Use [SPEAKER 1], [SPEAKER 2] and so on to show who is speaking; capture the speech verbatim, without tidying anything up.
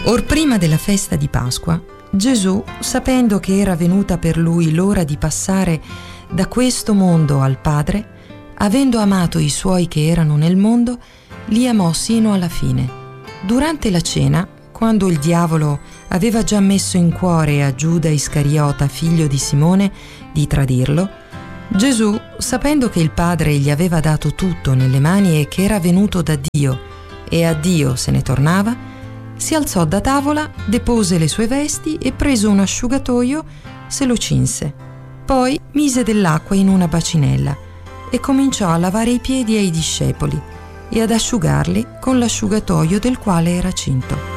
[SPEAKER 1] Or prima della festa di Pasqua, Gesù, sapendo che era venuta per lui l'ora di passare da questo mondo al Padre, avendo amato i suoi che erano nel mondo, li amò sino alla fine. Durante la cena, quando il diavolo aveva già messo in cuore a Giuda Iscariota, figlio di Simone, di tradirlo, Gesù, sapendo che il Padre gli aveva dato tutto nelle mani e che era venuto da Dio e a Dio se ne tornava, si alzò da tavola, depose le sue vesti e preso un asciugatoio, se lo cinse. Poi mise dell'acqua in una bacinella e cominciò a lavare i piedi ai discepoli e ad asciugarli con l'asciugatoio del quale era cinto.